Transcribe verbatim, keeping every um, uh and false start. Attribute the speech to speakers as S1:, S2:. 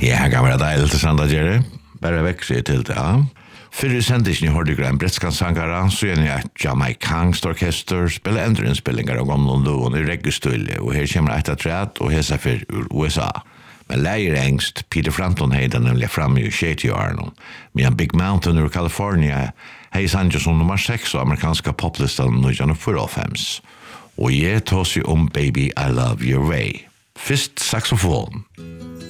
S1: Ja, här kan vara dejligt att sända Jerry. Bara växer till det, ja. För i sändningen hörde jag en brettskan sangare, så är det Jamaicanskt orkester, spelar ändå inspelningar av gamla lån i reggae-stil, och här kommer ett träd och här för ur U S A. Men lägre ängst, Peter Frampton hejde nämligen fram i tjugoåren, medan Big Mountain ur California hej sanns som nummer sex av amerikanska poplistan nittonhundrafyrtiofem. Och jag tar sig om Baby I Love Your Way. Först saxofon.